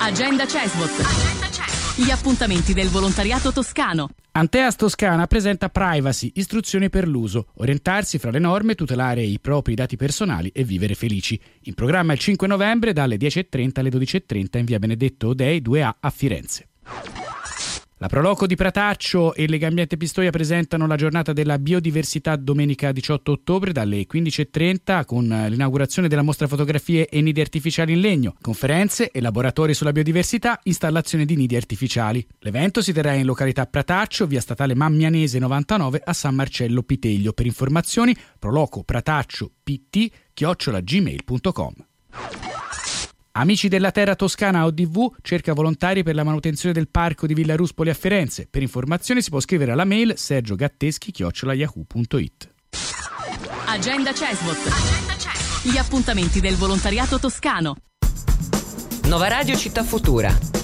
Agenda CESVOT. Gli appuntamenti del volontariato toscano. Anteas Toscana presenta Privacy, istruzioni per l'uso, orientarsi fra le norme, tutelare i propri dati personali e vivere felici. In programma il 5 novembre dalle 10.30 alle 12.30 in via Benedetto Odei 2A a Firenze. La Proloco di Prataccio e Legambiente Pistoia presentano la giornata della biodiversità domenica 18 ottobre dalle 15.30 con l'inaugurazione della mostra fotografie e nidi artificiali in legno, conferenze e laboratori sulla biodiversità, installazione di nidi artificiali. L'evento si terrà in località Prataccio, via statale Mammianese 99 a San Marcello Piteglio. Per informazioni prolocoprataccio.pt@gmail.com. Amici della Terra Toscana ODV cerca volontari per la manutenzione del parco di Villa Ruspoli a Firenze. Per informazioni si può scrivere alla mail sergiogatteschi@yahoo.it. Agenda CESVOT. Gli appuntamenti del volontariato toscano. Nova Radio Città Futura.